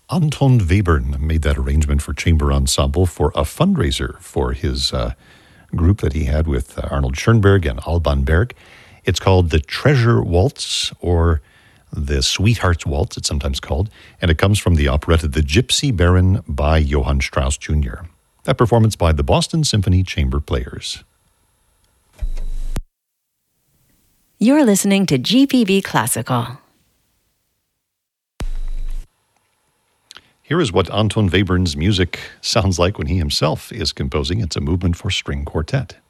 Anton Webern made that arrangement for chamber ensemble for a fundraiser for his group that he had with Arnold Schoenberg and Alban Berg. It's called the Treasure Waltz, or the Sweetheart's Waltz, it's sometimes called, and it comes from the operetta The Gypsy Baron by Johann Strauss Jr. That performance by the Boston Symphony Chamber Players. You're listening to GPV Classical. Here is what Anton Webern's music sounds like when he himself is composing. It's a movement for string quartet.